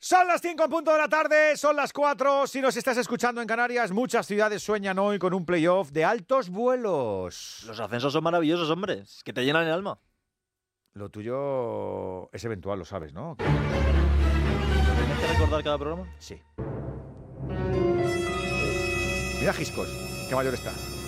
Son las 5 en punto de la tarde, son las 4. Si nos estás escuchando en Canarias, muchas ciudades sueñan hoy con un playoff de altos vuelos. Los ascensos son maravillosos, hombre. Es que te llenan el alma. Lo tuyo es eventual, lo sabes, ¿no? ¿Tienes que recordar cada programa? Sí. Mira Giscos, qué mayor está.